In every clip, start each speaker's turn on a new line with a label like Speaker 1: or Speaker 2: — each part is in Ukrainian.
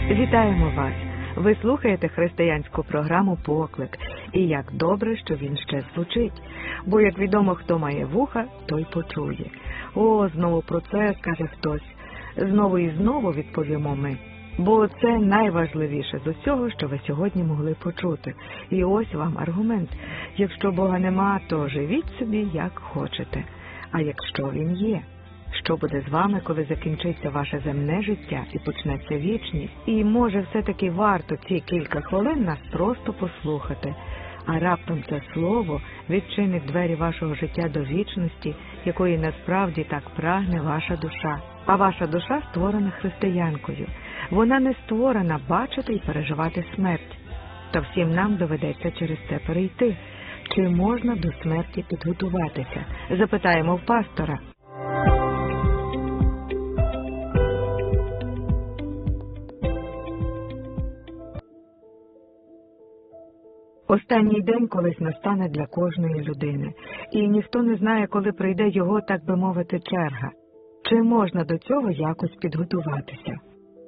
Speaker 1: Вітаємо вас! Ви слухаєте християнську програму «Поклик». І як добре, що він ще звучить. Бо, як відомо, хто має вуха, той почує. О, знову про це скаже хтось. Знову і знову відповімо ми. Бо це найважливіше з усього, що ви сьогодні могли почути. І ось вам аргумент. Якщо Бога нема, то живіть собі, як хочете. А якщо Він є? Що буде з вами, коли закінчиться ваше земне життя і почнеться вічність? І, може, все-таки варто ці кілька хвилин нас просто послухати. А раптом це слово відчинить двері вашого життя до вічності, якої насправді так прагне ваша душа. А ваша душа створена християнкою. Вона не створена бачити і переживати смерть. Та всім нам доведеться через це перейти. Чи можна до смерті підготуватися? Запитаємо в пастора. Останній день колись настане для кожної людини, і ніхто не знає, коли прийде його, так би мовити, черга. Чи можна до цього якось підготуватися?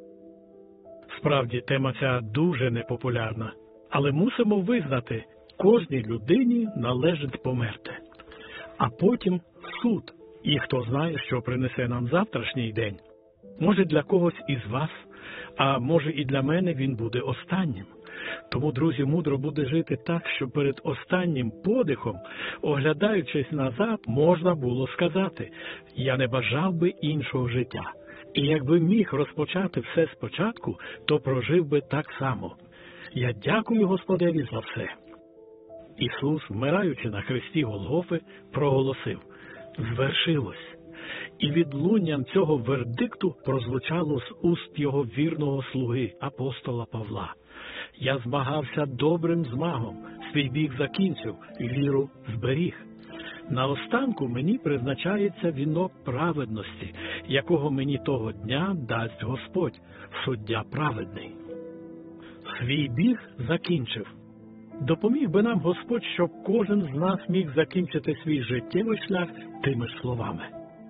Speaker 2: Справді, тема ця дуже непопулярна, але мусимо визнати, кожній людині належить померти. А потім суд, і хто знає, що принесе нам завтрашній день. Може, для когось із вас, а може і для мене він буде останнім. Тому, друзі, мудро буде жити так, щоб перед останнім подихом, оглядаючись назад, можна було сказати: «Я не бажав би іншого життя. І якби міг розпочати все спочатку, то прожив би так само. Я дякую Господеві за все». Ісус, вмираючи на хресті Голгофи, проголосив: «Звершилось». І відлунням цього вердикту прозвучало з уст його вірного слуги, апостола Павла: «Я змагався добрим змагом, свій біг закінчив, віру зберіг. Наостанку мені призначається вінок праведності, якого мені того дня дасть Господь, суддя праведний». Свій біг закінчив. Допоміг би нам Господь, щоб кожен з нас міг закінчити свій життєвий шлях тими ж словами.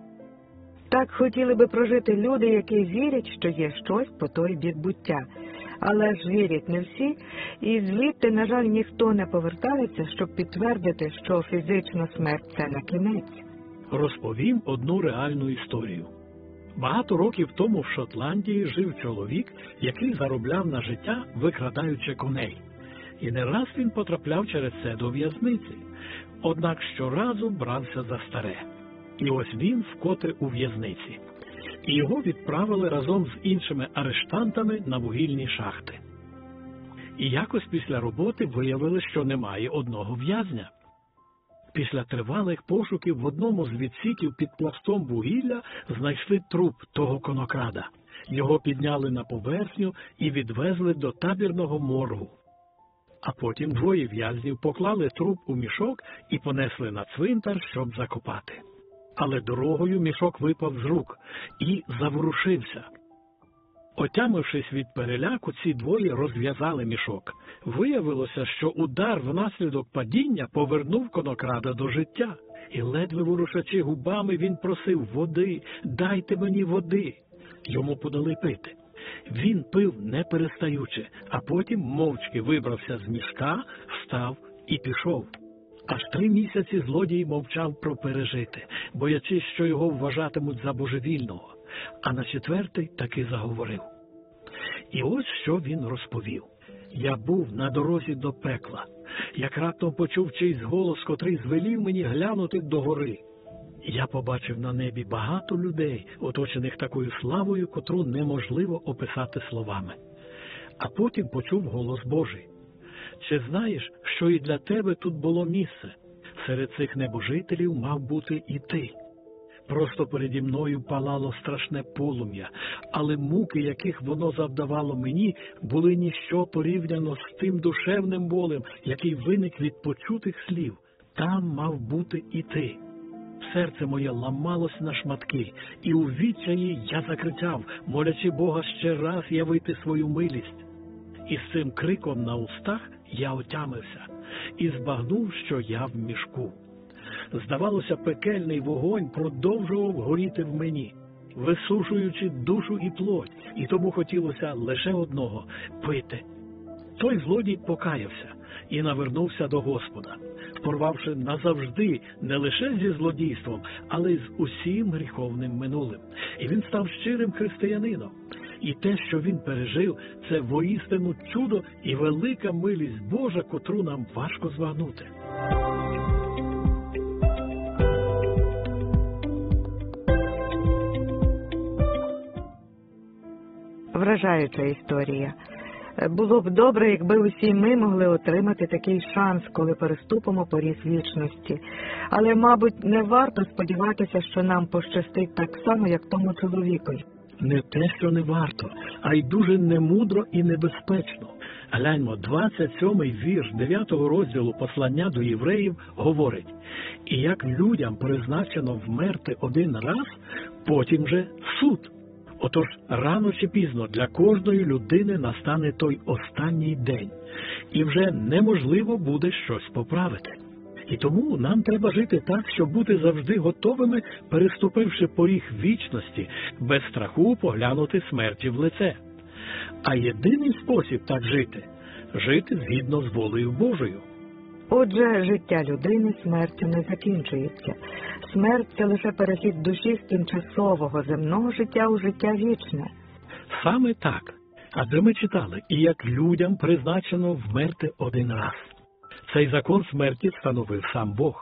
Speaker 1: Так хотіли би прожити люди, які вірять, що є щось по той бік буття. Але ж вірять не всі, і звідти, на жаль, ніхто не повертається, щоб підтвердити, що фізична смерть – це не кінець.
Speaker 2: Розповім одну реальну історію. Багато років тому в Шотландії жив чоловік, який заробляв на життя, викрадаючи коней. І не раз він потрапляв через це до в'язниці. Однак щоразу брався за старе. І ось він вкотре у в'язниці. І його відправили разом з іншими арештантами на вугільні шахти. І якось після роботи виявили, що немає одного в'язня. Після тривалих пошуків в одному з відсіків під пластом вугілля знайшли труп того конокрада. Його підняли на поверхню і відвезли до табірного моргу. А потім двоє в'язнів поклали труп у мішок і понесли на цвинтар, щоб закопати. Але дорогою мішок випав з рук і заворушився. Отямившись від переляку, ці двоє розв'язали мішок. Виявилося, що удар внаслідок падіння повернув конокрада до життя. І ледве ворушачи губами, він просив: «Води, дайте мені води». Йому подали пити. Він пив не перестаючи, а потім мовчки вибрався з мішка, встав і пішов. Аж 3 місяці злодій мовчав про пережите, боячись, що його вважатимуть за божевільного. А на 4-й таки заговорив. І ось що він розповів. «Я був на дорозі до пекла, як раптом почув чийсь голос, котрий звелів мені глянути догори. Я побачив на небі багато людей, оточених такою славою, котру неможливо описати словами. А потім почув голос Божий: «Чи знаєш, що і для тебе тут було місце? Серед цих небожителів мав бути і ти». Просто переді мною палало страшне полум'я, але муки, яких воно завдавало мені, були ніщо порівняно з тим душевним болем, який виник від почутих слів. Там мав бути і ти. Серце моє ламалось на шматки, і у відчаї я закричав, молячи Бога ще раз явити свою милість. І з цим криком на устах я отямився і збагнув, що я в мішку. Здавалося, пекельний вогонь продовжував горіти в мені. висушуючи душу і плоть, і тому хотілося лише одного – пити. Той злодій покаявся і навернувся до Господа, порвавши назавжди не лише зі злодійством, але й з усім гріховним минулим. І він став щирим християнином. І те, що він пережив, це воістину чудо і велика милість Божа, котру нам важко збагнути.
Speaker 1: Вражаюча історія. Було б добре, якби усі ми могли отримати такий шанс, коли переступимо поріг вічності. Але, мабуть, не варто сподіватися, що нам пощастить так само, як тому чоловікові.
Speaker 2: Не те, що не варто, а й дуже немудро і небезпечно. Гляньмо, 27-й вірш 9-го розділу послання до євреїв говорить: «І як людям призначено вмерти один раз, потім же суд». Отож, рано чи пізно для кожної людини настане той останній день, і вже неможливо буде щось поправити. І тому нам треба жити так, щоб бути завжди готовими, переступивши поріг вічності, без страху поглянути смерті в лице. А єдиний спосіб так жити – жити згідно з волею Божою.
Speaker 1: Отже, життя людини смертю не закінчується. Смерть – це лише перехід душі з тимчасового земного життя у життя вічне.
Speaker 2: Саме так. Адже ми читали, і як людям призначено вмерти один раз. Цей закон смерті встановив сам Бог.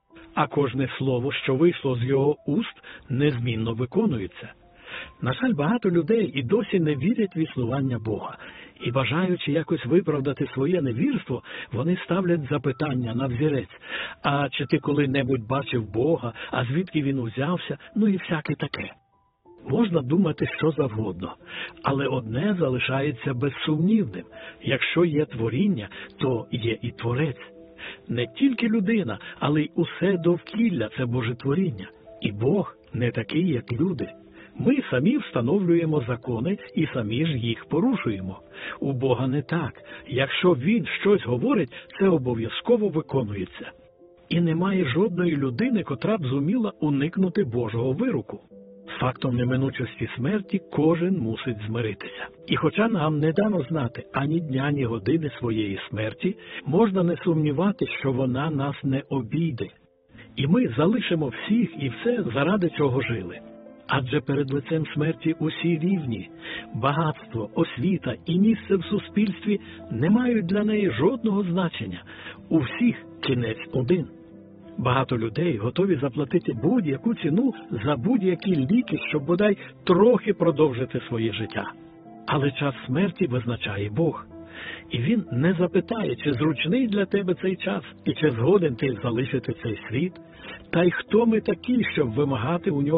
Speaker 2: А кожне слово, що вийшло з його уст, незмінно виконується. На жаль, багато людей і досі не вірять в існування Бога. І бажаючи якось виправдати своє невірство, вони ставлять запитання на взірець: а чи ти коли-небудь бачив Бога, а звідки він узявся, ну і всяке таке. Можна думати що завгодно, але одне залишається безсумнівним: якщо є творіння, то є і творець. Не тільки людина, але й усе довкілля – це Боже творіння. І Бог не такий, як люди. Ми самі встановлюємо закони і самі ж їх порушуємо. У Бога не так. Якщо Він щось говорить, це обов'язково виконується. І немає жодної людини, котра б зуміла уникнути Божого вироку. З фактом неминучості смерті кожен мусить змиритися. І хоча нам не дано знати ані дня, ні години своєї смерті, можна не сумнівати, що вона нас не обійде. І ми залишимо всіх і все, заради чого жили. Адже перед лицем смерті усі рівні. Багатство, освіта і місце в суспільстві не мають для неї жодного значення. У всіх кінець один. Багато людей готові заплатити будь-яку ціну за будь-які ліки, щоб бодай трохи продовжити своє життя. Але час смерті визначає Бог. І Він не запитає, чи зручний для тебе цей час, і чи згоден ти залишити цей світ. Та й хто ми такі, щоб вимагати у нього